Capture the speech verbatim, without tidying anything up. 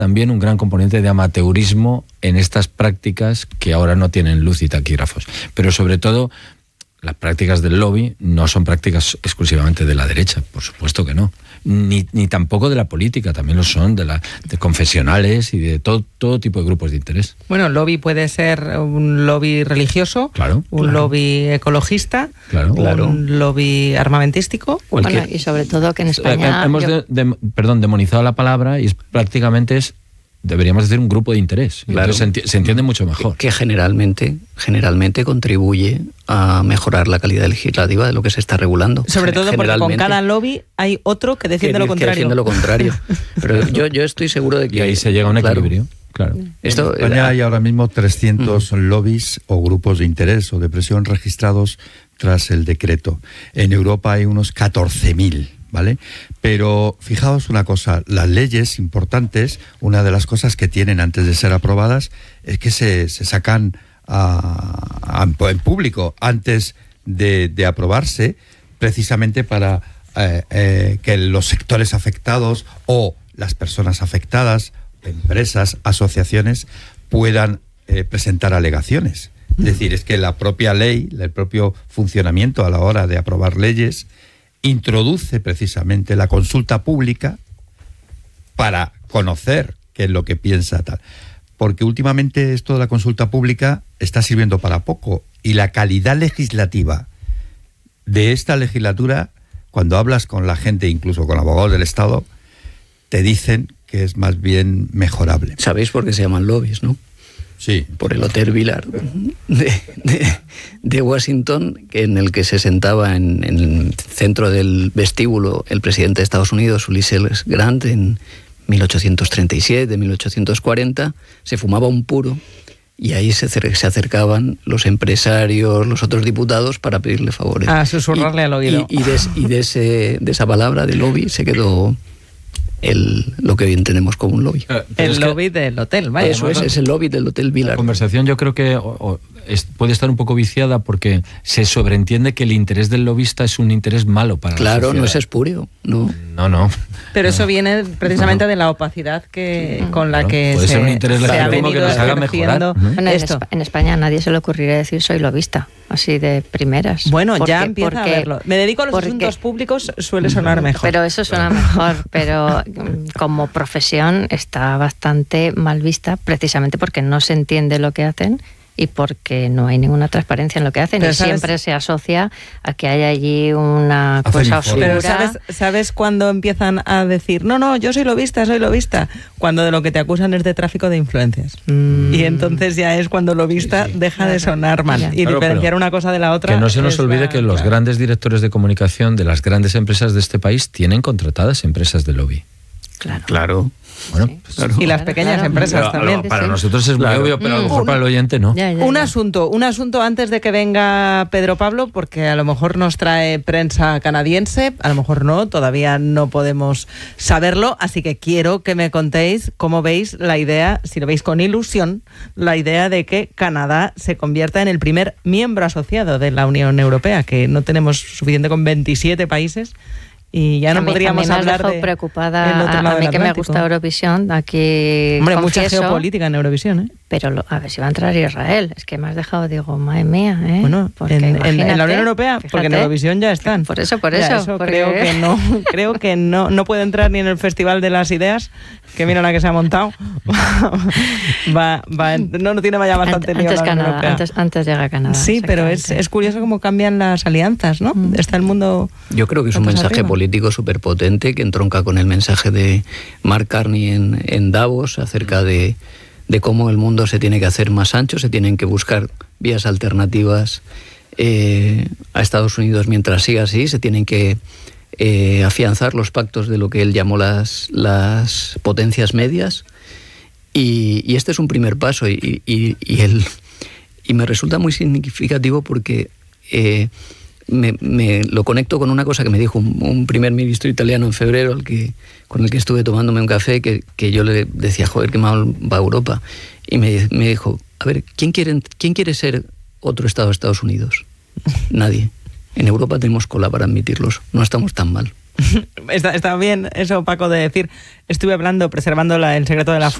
también un gran componente de amateurismo en estas prácticas que ahora no tienen luz y taquígrafos. Pero sobre todo, las prácticas del lobby no son prácticas exclusivamente de la derecha, por supuesto que no. Ni, ni tampoco de la política, también lo son de, la, de confesionales y de todo, todo tipo de grupos de interés. Bueno, el lobby puede ser un lobby religioso, claro, un claro. lobby ecologista, claro, un claro. lobby armamentístico. Bueno, y sobre todo que en España... Hemos yo... de, de, perdón, demonizado la palabra y es, prácticamente es, deberíamos decir, un grupo de interés. Claro. Se, enti- se entiende mucho mejor. Que, que generalmente, generalmente contribuye a mejorar la calidad legislativa de lo que se está regulando. Sobre todo porque con cada lobby hay otro que defiende que, lo contrario. Que defiende lo contrario. Pero yo, yo estoy seguro de que... Y ahí se llega a un equilibrio. Claro. Claro. Esto, en España hay ahora mismo trescientos uh-huh. lobbies o grupos de interés o de presión registrados tras el decreto. En Europa hay unos catorce mil. ¿Vale? Pero fijaos una cosa, las leyes importantes, una de las cosas que tienen antes de ser aprobadas es que se, se sacan a, a, en público antes de, de aprobarse, precisamente para eh, eh, que los sectores afectados o las personas afectadas, empresas, asociaciones, puedan eh, presentar alegaciones. Es decir, es que la propia ley, el propio funcionamiento a la hora de aprobar leyes, introduce precisamente la consulta pública para conocer qué es lo que piensa tal. Porque últimamente esto de la consulta pública está sirviendo para poco y la calidad legislativa de esta legislatura, cuando hablas con la gente, incluso con abogados del Estado, te dicen que es más bien mejorable. ¿Sabéis por qué se llaman lobbies, no? Sí. Por el Hotel Villard de, de, de Washington, en el que se sentaba en, en el centro del vestíbulo el presidente de Estados Unidos, Ulysses Grant, en mil ochocientos treinta y siete, mil ochocientos cuarenta, se fumaba un puro y ahí se, se acercaban los empresarios, los otros diputados para pedirle favores. A susurrarle y, al oído. Y, y, de, y de, ese, de esa palabra de lobby se quedó... El, lo que hoy entendemos como un lobby. Pero el lobby que, del hotel, vaya. Eso es, es el lobby del Hotel Villard. La conversación yo creo que o, o, es, puede estar un poco viciada porque se sobreentiende que el interés del lobista es un interés malo para claro, la sociedad. No es espurio. No, no. no. Pero no. eso viene precisamente no. de la opacidad que con la claro, que puede se, ser un interés se ha venido que nos haga mejorar. Bueno, esto. En, en España a nadie se le ocurriría decir soy lobista, así de primeras. Bueno, porque, ya empieza porque, a verlo. Me dedico a los porque, asuntos públicos, suele sonar mejor. Pero eso suena mejor, pero como profesión está bastante mal vista, precisamente porque no se entiende lo que hacen y porque no hay ninguna transparencia en lo que hacen. Pero y sabes, siempre se asocia a que hay allí una cosa oscura. Pero ¿sabes, ¿sabes cuándo empiezan a decir no, no, yo soy lobista, soy lobista? Cuando de lo que te acusan es de tráfico de influencias. Mm. Y entonces ya es cuando lobista sí, sí. deja claro. de sonar mal. Ya. Y claro, diferenciar una cosa de la otra. Que no se nos olvide la... que los claro. grandes directores de comunicación de las grandes empresas de este país tienen contratadas empresas de lobby. Claro. Claro. Bueno, sí, pues, claro. Y las pequeñas claro. empresas pero, también. Para sí. nosotros es claro. muy obvio, pero a lo mejor para el oyente no. Ya, ya, un ya. asunto, un asunto antes de que venga Pedro Pablo, porque a lo mejor nos trae prensa canadiense, a lo mejor no, todavía no podemos saberlo, así que quiero que me contéis cómo veis la idea, si lo veis con ilusión, la idea de que Canadá se convierta en el primer miembro asociado de la Unión Europea, que no tenemos suficiente con veintisiete países. Y ya no a mí, podríamos a mí hablar me de preocupada el otro lado a, a mí del que me Atlántico. gusta Eurovisión, aquí hombre, confieso, mucha geopolítica en Eurovisión, ¿eh? Pero lo, a ver si va a entrar Israel, es que me has dejado, digo, madre mía, ¿eh? Bueno, porque en, en, en la Unión Europea, fíjate, porque en Eurovisión ya están. Por eso, por ya, eso, eso porque... creo que no, creo que no, no puede entrar ni en el Festival de las Ideas, que mira la que se ha montado. va, va, no, no tiene vaya bastante lío antes la Unión Canadá, Europea. antes, antes llega Canadá. Sí, pero es, es curioso cómo cambian las alianzas, ¿no? Mm. Está el mundo. Yo creo que es un mensaje arriba. político súper potente que entronca con el mensaje de Mark Carney en, en Davos acerca de, de cómo el mundo se tiene que hacer más ancho, se tienen que buscar vías alternativas eh, a Estados Unidos mientras siga así, se tienen que eh, afianzar los pactos de lo que él llamó las, las potencias medias y, y este es un primer paso y, y, y, el, y me resulta muy significativo porque eh, Me, me lo conecto con una cosa que me dijo un, un primer ministro italiano en febrero al que, con el que estuve tomándome un café, que, que yo le decía, joder, qué mal va Europa. Y me, me dijo, a ver, ¿quién quiere, ¿quién quiere ser otro Estado de Estados Unidos? Nadie. En Europa tenemos cola para admitirlos, no estamos tan mal. Está, está bien eso, Paco, de decir, estuve hablando, preservando la, el secreto de la